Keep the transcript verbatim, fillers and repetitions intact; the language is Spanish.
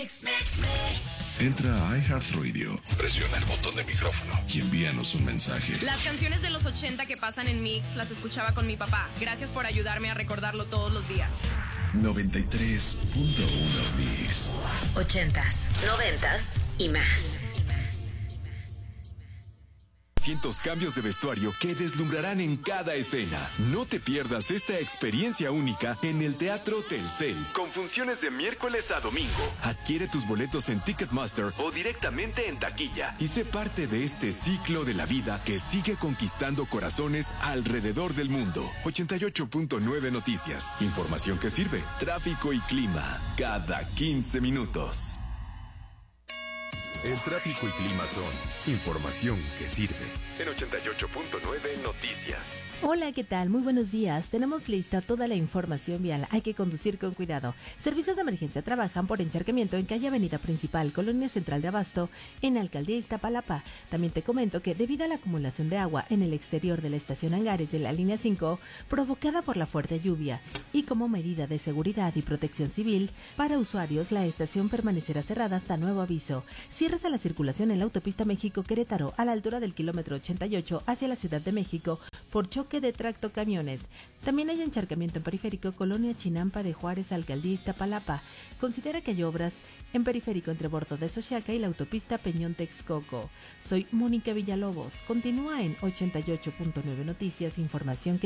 Entra a iHeartRadio, presiona el botón de micrófono y envíanos un mensaje. Las canciones de los ochenta que pasan en Mix las escuchaba con mi papá. Gracias por ayudarme a recordarlo todos los días. noventa y tres punto uno Mix. Ochentas, noventas y más. Cientos cambios de vestuario que deslumbrarán en cada escena. No te pierdas esta experiencia única en el Teatro Telcel, con funciones de miércoles a domingo. Adquiere tus boletos en Ticketmaster o directamente en taquilla y sé parte de este ciclo de la vida que sigue conquistando corazones alrededor del mundo. ochenta y ocho punto nueve Noticias. Información que sirve. Tráfico y clima cada quince minutos. El tráfico y clima son información que sirve. En ochenta y ocho punto nueve Noticias. Hola, ¿qué tal? Muy buenos días. Tenemos lista toda la información vial. Hay que conducir con cuidado. Servicios de emergencia trabajan por encharcamiento en calle Avenida Principal, Colonia Central de Abasto, en Alcaldía Iztapalapa. También te comento que debido a la acumulación de agua en el exterior de la estación Hangares de la línea cinco, provocada por la fuerte lluvia, y como medida de seguridad y protección civil, para usuarios la estación permanecerá cerrada hasta nuevo aviso. Cierres a la circulación en la autopista México-Querétaro a la altura del kilómetro ochenta y ocho hacia la Ciudad de México por choque de tractocamiones. También hay encharcamiento en periférico Colonia Chinampa de Juárez, Alcaldía Iztapalapa. Considera que hay obras en periférico entre Bordo de Xochiaca y la autopista Peñón-Texcoco. Soy Mónica Villalobos. Continúa en ochenta y ocho punto nueve Noticias, información que